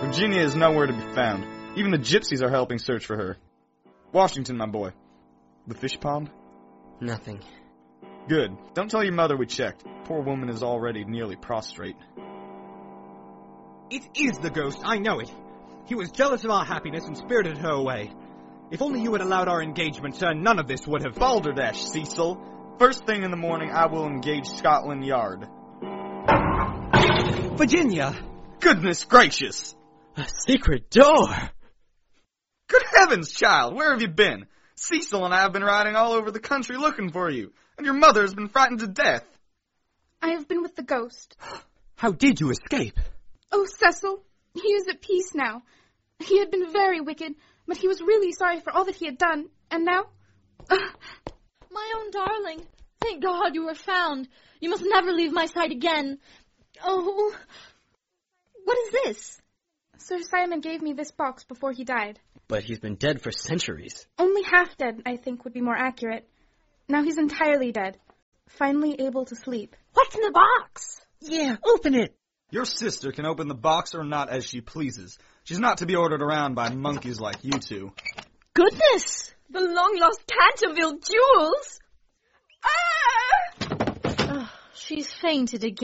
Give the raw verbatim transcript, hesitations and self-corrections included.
Virginia is nowhere to be found. Even the gypsies are helping search for her. Washington, my boy. The fish pond? Nothing. Good. Don't tell your mother we checked. Poor woman is already nearly prostrate. It is the ghost, I know it. He was jealous of our happiness and spirited her away. If only you had allowed our engagement, sir, none of this would have... Balderdash, Cecil. First thing in the morning, I will engage Scotland Yard. Virginia! Goodness gracious! A secret door! Good heavens, child, where have you been? Cecil and I have been riding all over the country looking for you, and your mother has been frightened to death. I have been with the ghost. How did you escape? Oh, Cecil, he is at peace now. He had been very wicked, but he was really sorry for all that he had done, and now... My own darling, thank God you were found. You must never leave my side again. Oh, what is this? Sir Simon gave me this box before he died. But he's been dead for centuries. Only half dead, I think, would be more accurate. Now he's entirely dead. Finally able to sleep. What's in the box? Yeah, open it. Your sister can open the box or not as she pleases. She's not to be ordered around by monkeys like you two. Goodness! The long-lost Canterville jewels! Ah! Oh, she's fainted again.